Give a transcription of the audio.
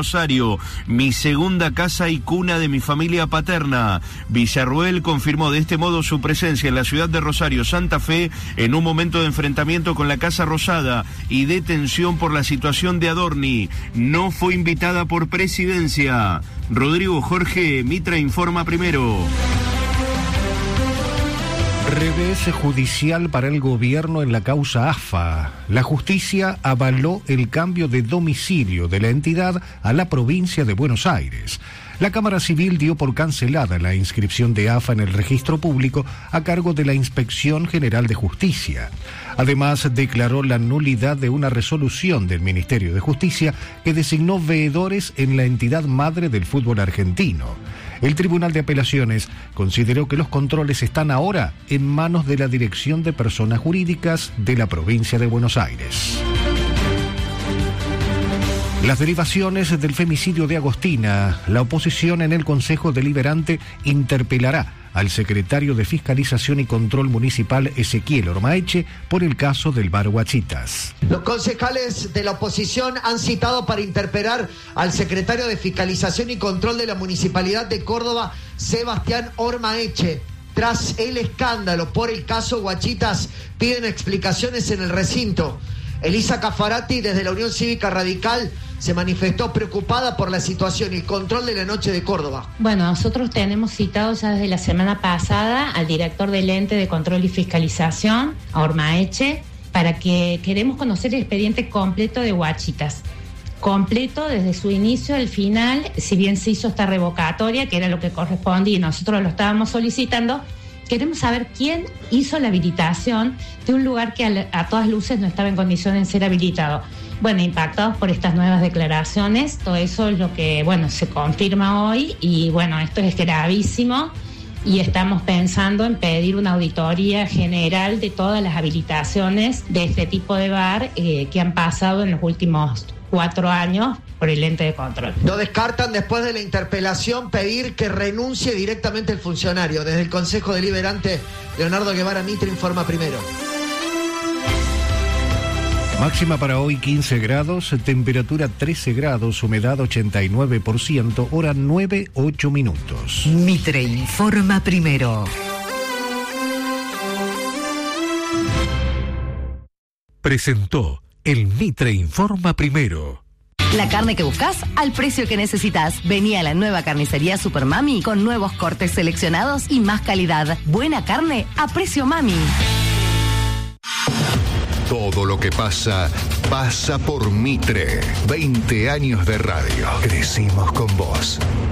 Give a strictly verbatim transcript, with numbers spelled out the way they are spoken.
Rosario, mi segunda casa y cuna de mi familia paterna. Villarroel confirmó de este modo su presencia en la ciudad de Rosario, Santa Fe, en un momento de enfrentamiento con la Casa Rosada y de tensión por la situación de Adorni. No fue invitada por presidencia. Rodrigo Jorge, Mitra informa primero. Revés judicial para el gobierno en la causa A F A. La justicia avaló el cambio de domicilio de la entidad a la provincia de Buenos Aires. La Cámara Civil dio por cancelada la inscripción de A F A en el registro público a cargo de la Inspección General de Justicia. Además, declaró la nulidad de una resolución del Ministerio de Justicia que designó veedores en la entidad madre del fútbol argentino. El Tribunal de Apelaciones consideró que los controles están ahora en manos de la Dirección de Personas Jurídicas de la provincia de Buenos Aires. Las derivaciones del femicidio de Agostina. La oposición en el Consejo Deliberante interpelará al secretario de Fiscalización y Control Municipal, Ezequiel Ormaeche, por el caso del bar Huachitas. Los concejales de la oposición han citado para interpelar al secretario de Fiscalización y Control de la Municipalidad de Córdoba, Sebastián Ormaeche. Tras el escándalo por el caso Huachitas, piden explicaciones en el recinto. Elisa Cafarati, desde la Unión Cívica Radical, se manifestó preocupada por la situación y el control de la noche de Córdoba. Bueno, nosotros tenemos citado ya desde la semana pasada al director del ente de control y fiscalización, a Ormaeche, para que queremos conocer el expediente completo de Huachitas. Completo desde su inicio al final, si bien se hizo esta revocatoria, que era lo que correspondía y nosotros lo estábamos solicitando. Queremos saber quién hizo la habilitación de un lugar que a, a todas luces no estaba en condiciones de ser habilitado. Bueno, impactados por estas nuevas declaraciones, todo eso es lo que, bueno, se confirma hoy y, bueno, esto es gravísimo y estamos pensando en pedir una auditoría general de todas las habilitaciones de este tipo de bar eh, que han pasado en los últimos cuatro años por el ente de control. No descartan, después de la interpelación, pedir que renuncie directamente el funcionario. Desde el Consejo Deliberante, Leonardo Guevara Mitre informa primero. Máxima para hoy quince grados, temperatura trece grados, humedad ochenta y nueve por ciento, hora nueve, ocho minutos. Mitre informa primero. Presentó el Mitre informa primero. La carne que buscas al precio que necesitas. Vení a la nueva carnicería Super Mami con nuevos cortes seleccionados y más calidad. Buena carne a precio Mami. Todo lo que pasa, pasa por Mitre. veinte años de radio. Crecimos con vos.